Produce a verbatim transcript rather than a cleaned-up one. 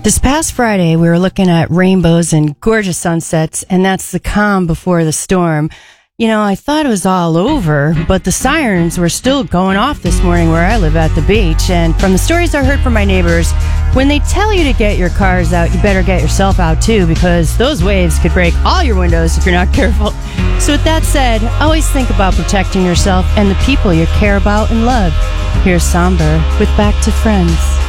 This past Friday, we were looking at rainbows and gorgeous sunsets, and that's the calm before the storm. You know, I thought it was all over, but the sirens were still going off this morning where I live at the beach. And from the stories I heard from my neighbors, when they tell you to get your cars out, you better get yourself out too, because those waves could break all your windows if you're not careful. So with that said, always think about protecting yourself and the people you care about and love. Here's Somber with Back to Friends.